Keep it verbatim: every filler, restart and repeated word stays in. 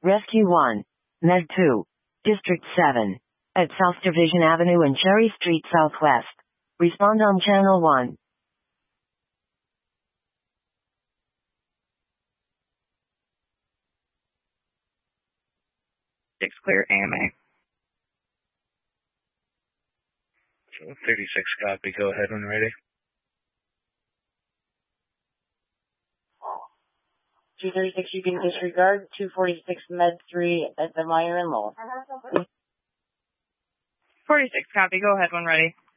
Rescue one. Med two. District seven. At South Division Avenue and Cherry Street Southwest. Respond on Channel one. six clear A M A. thirty-six copy. Go ahead when ready. two thirty-six, you can disregard. two forty-six, Med three at the Meyer and Lowell. forty-six copy. Go ahead when ready.